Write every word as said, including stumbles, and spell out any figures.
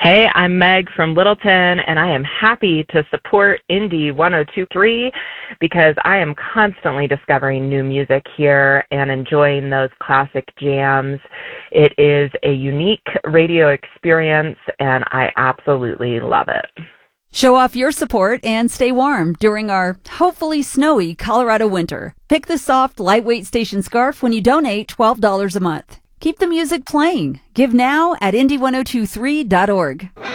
Hey, I'm Meg from Littleton, and I am happy to support Indie one oh two point three because I am constantly discovering new music here and enjoying those classic jams. It is a unique radio experience, and I absolutely love it. Show off your support and stay warm during our hopefully snowy Colorado winter. Pick the soft, lightweight station scarf when you donate twelve dollars a month. Keep the music playing. Give now at indie ten twenty-three dot org.